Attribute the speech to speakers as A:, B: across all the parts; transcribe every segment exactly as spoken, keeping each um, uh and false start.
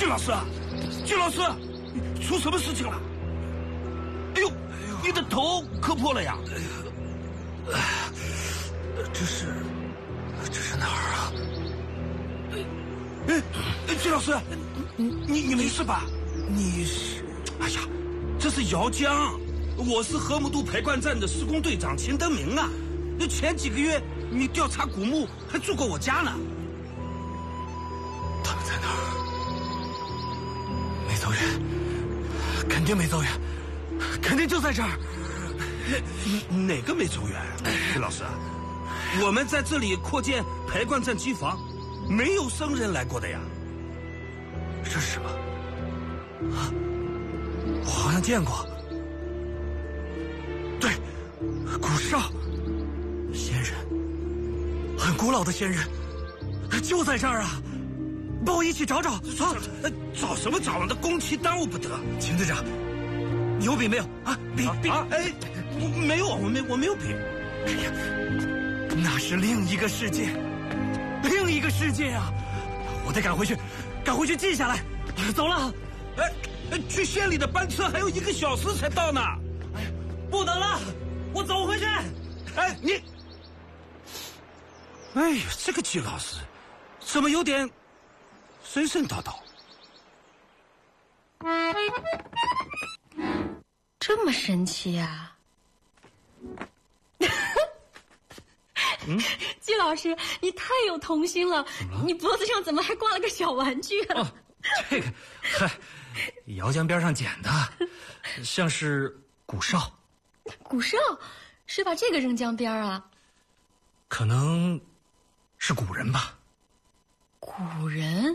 A: 季老师，季老师，出什么事情了？哎呦，你的头磕破了呀！
B: 哎呀，这是这是哪儿啊？
A: 哎，季老师，你你你没事吧？
B: 你是？
A: 哎呀，这是姚江，我是河姆渡排灌站的施工队长秦登明啊。那前几个月你调查古墓还住过我家呢。
B: 他们在哪儿？没走远，肯定没走远，肯定就在这儿。
A: 哪个没走远？季老师，我们在这里扩建排灌站机房，没有生人来过的呀。
B: 这是什么？啊，我好像见过。对，古少，仙人，很古老的仙人，就在这儿啊！帮我一起找找。
A: 啊，找什么找？那工期耽误不得。
B: 秦队长，你有笔没有？啊，笔笔
A: 啊！哎，我没有，我没我没有笔。
B: 哎呀，那是另一个世界，另一个世界啊！我得赶回去，赶回去记下来。走了。
A: 哎，去县里的班车还有一个小时才到呢。
B: 哎，不等了，我走回去。
A: 哎，你，哎呀，这个季老师，怎么有点神神叨叨？
C: 这么神奇呀、啊？嗯，季老师，你太有童心了。你脖子上怎么还挂了个小玩具啊？
B: 哦，这个，嗨，姚江边上捡的，像是古哨。
C: 古哨，是把这个扔江边啊？
B: 可能是古人吧。
C: 古人？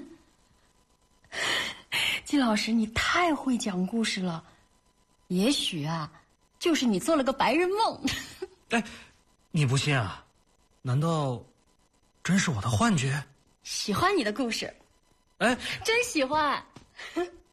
C: 季老师，你太会讲故事了。也许啊，就是你做了个白日梦。
B: 哎，你不信啊？难道真是我的幻觉？
C: 喜欢你的故事。
B: 哎，
C: 真喜欢。